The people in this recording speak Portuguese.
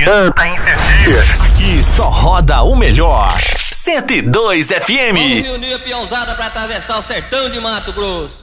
adianta insistir. Aqui só roda o melhor. 102 FM. Vamos reunir a peãozada pra atravessar o sertão de Mato Grosso.